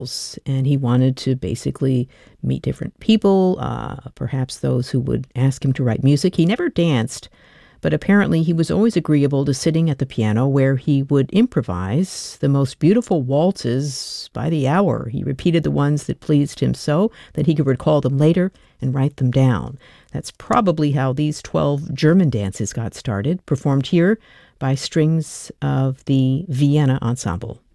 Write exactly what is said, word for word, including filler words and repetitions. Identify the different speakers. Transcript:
Speaker 1: and he wanted to basically meet different people, uh, perhaps those who would ask him to write music. He never danced, but apparently he was always agreeable to sitting at the piano where he would improvise the most beautiful waltzes by the hour. He repeated the ones that pleased him so that he could recall them later and write them down. That's probably how these twelve German dances got started, performed here by strings of the Vienna Ensemble.